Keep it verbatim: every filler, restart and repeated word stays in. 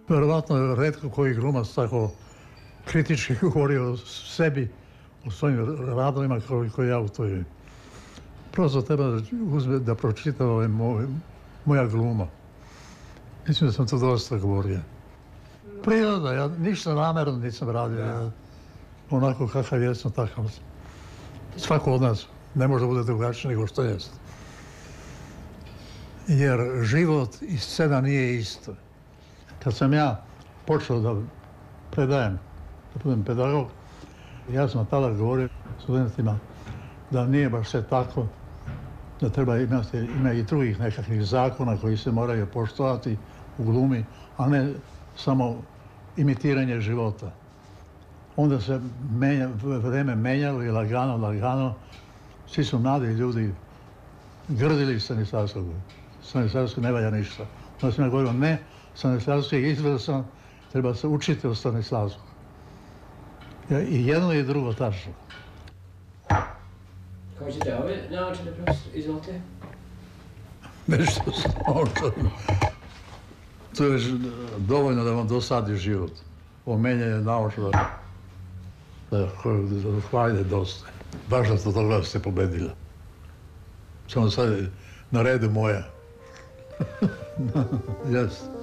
Verovatno je retko koji glumac tako kritički govori o sebi, o svojim radovima koji ja u toj. Prosto treba da uzme da pročita ovaj moj, moja gluma. Mislim da sam to dosta govorio. Priroda, ja ništa namerno nisam radio. Ja, onako kakav jesam, takav sam. Svako od nas ne može da bude drugačiji nego što jest. Jer život i scena nije isto. Kad sam ja počeo da predajem, da budem pedagog, ja sam tada govorio studentima da nije baš sve tako, da treba imati, ima i drugih nekakvih zakona koji se moraju poštovati u glumi, a ne samo imitiranje života. Onda se menja, vreme menjalo i lagano, lagano. Svi su mladi ljudi grdili Stanislavskog. Stanislavskog ne valja ništa. Onda sam ja govorio, ne, Stanislavski je izvrstan, treba se učiti od Stanislavskog. I jedno i drugo tačno. Kako ćete ove naočene, profesor? Izvolite. Nešto sam to je već dovoljno da vam dosadi život. O meni je naočno da hvalje dosta. Baš da to toga ste pobedila. Samo sad na redu moja. Jeste.